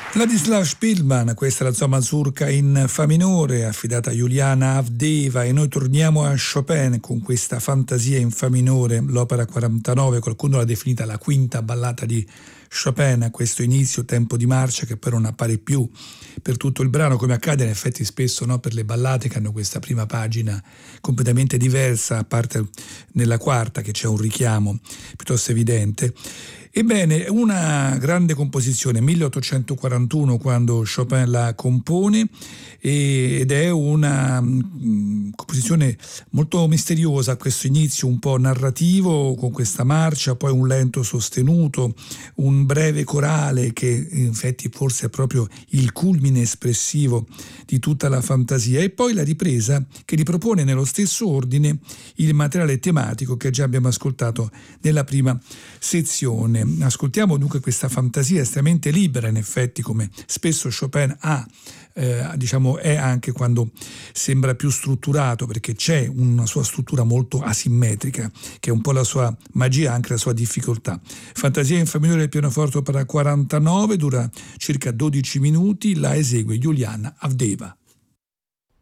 Vladislav Spielmann, questa è la sua mazurka in fa minore affidata a Juliana Avdeva, e noi torniamo a Chopin con questa fantasia in fa minore, l'opera 49, qualcuno l'ha definita la quinta ballata di Chopin, a questo inizio tempo di marcia che poi non appare più per tutto il brano, come accade in effetti spesso, no, per le ballate che hanno questa prima pagina completamente diversa, a parte nella quarta che c'è un richiamo piuttosto evidente. Ebbene, una grande composizione, 1841 quando Chopin la compone, ed è una composizione molto misteriosa, a questo inizio un po' narrativo con questa marcia, poi un lento sostenuto, un breve corale che in effetti forse è proprio il culmine espressivo di tutta la fantasia, e poi la ripresa che ripropone nello stesso ordine il materiale tematico che già abbiamo ascoltato nella prima sezione. Ascoltiamo dunque questa fantasia estremamente libera, in effetti, come spesso Chopin ha, è anche quando sembra più strutturato, perché c'è una sua struttura molto asimmetrica, che è un po' la sua magia, anche la sua difficoltà. Fantasia in fa minore del pianoforte opera 49, dura circa 12 minuti, la esegue Juliana Avdeva.